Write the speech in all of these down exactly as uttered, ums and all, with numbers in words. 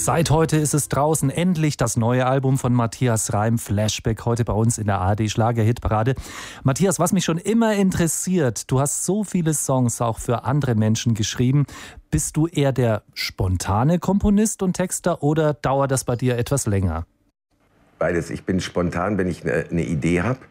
Seit heute ist es draußen, endlich das neue Album von Matthias Reim, Flashback, heute bei uns in der A R D Schlager-Hitparade. Matthias, was mich schon immer interessiert, du hast so viele Songs auch für andere Menschen geschrieben. Bist du eher der spontane Komponist und Texter oder dauert das bei dir etwas länger? Beides. Ich bin spontan, wenn ich eine, eine Idee habe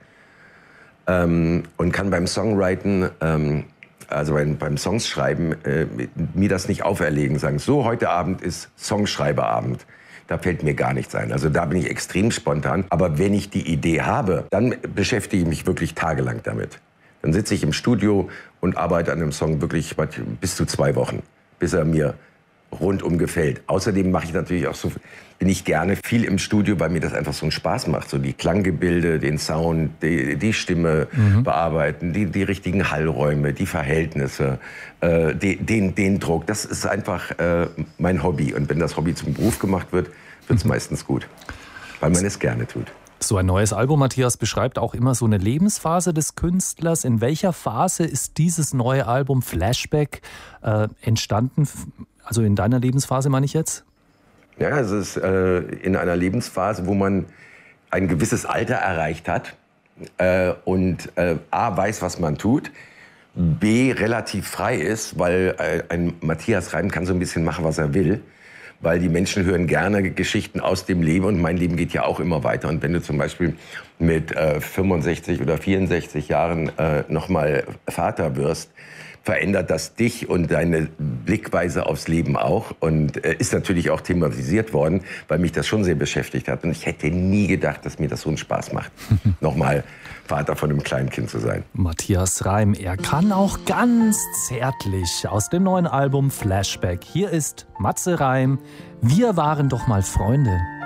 ähm, und kann beim Songwriten, ähm, also beim, beim Songs schreiben, äh, mir das nicht auferlegen, sagen, so, heute Abend ist Songschreiberabend. Da fällt mir gar nichts ein. Also da bin ich extrem spontan. Aber wenn ich die Idee habe, dann beschäftige ich mich wirklich tagelang damit. Dann sitze ich im Studio und arbeite an einem Song wirklich bis zu zwei Wochen, bis er mir rundum gefällt. Außerdem mache ich natürlich auch so, bin ich gerne viel im Studio, weil mir das einfach so einen Spaß macht. So die Klanggebilde, den Sound, die, die Stimme mhm. bearbeiten, die, die richtigen Hallräume, die Verhältnisse, äh, die, den, den Druck. Das ist einfach äh, mein Hobby. Und wenn das Hobby zum Beruf gemacht wird, wird es mhm. meistens gut, weil man es gerne tut. So ein neues Album, Matthias, beschreibt auch immer so eine Lebensphase des Künstlers. In welcher Phase ist dieses neue Album Flashback äh, entstanden? Also in deiner Lebensphase, meine ich jetzt? Ja, es ist äh, in einer Lebensphase, wo man ein gewisses Alter erreicht hat äh, und äh, A, weiß, was man tut, B, relativ frei ist, weil äh, ein Matthias Reim kann so ein bisschen machen, was er will. Weil die Menschen hören gerne Geschichten aus dem Leben und mein Leben geht ja auch immer weiter. Und wenn du zum Beispiel mit äh, fünfundsechzig oder vierundsechzig Jahren äh, nochmal Vater wirst, verändert das dich und deine Blickweise aufs Leben auch. Und äh, ist natürlich auch thematisiert worden, weil mich das schon sehr beschäftigt hat. Und ich hätte nie gedacht, dass mir das so einen Spaß macht, nochmal Vater von einem kleinen Kind zu sein. Matthias Reim, er kann auch ganz zärtlich aus dem neuen Album Flashback. Hier ist Matze Reim, wir waren doch mal Freunde.